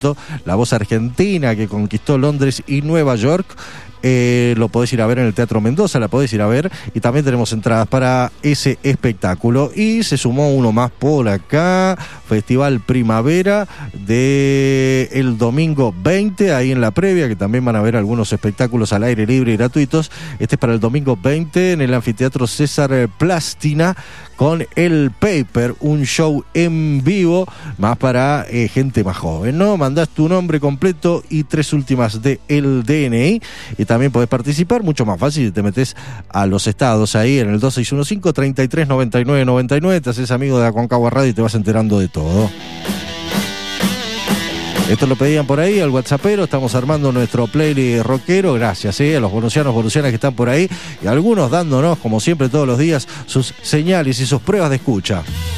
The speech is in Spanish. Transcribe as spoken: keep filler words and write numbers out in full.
la voz argentina que conquistó Londres y Nueva York. Eh, lo podés ir a ver en el Teatro Mendoza, la podés ir a ver, y también tenemos entradas para ese espectáculo. Y se sumó uno más por acá, Festival Primavera de el domingo veinte, ahí en la previa, que también van a ver algunos espectáculos al aire libre y gratuitos. Este es para el domingo veinte en el Anfiteatro César Plástina, con El Paper, un show en vivo, más para eh, gente más joven, ¿no? Mandás tu nombre completo y tres últimas de el D N I, y también podés participar, mucho más fácil, si te metés a los estados ahí en el dos seis uno cinco, treinta y tres, noventa y nueve, noventa y nueve, te haces amigo de Aconcagua Radio y te vas enterando de todo. Esto lo pedían por ahí al WhatsAppero, estamos armando nuestro playlist rockero, gracias ¿eh? a los bonusianos, bonusianas que están por ahí, y algunos dándonos, como siempre todos los días, sus señales y sus pruebas de escucha.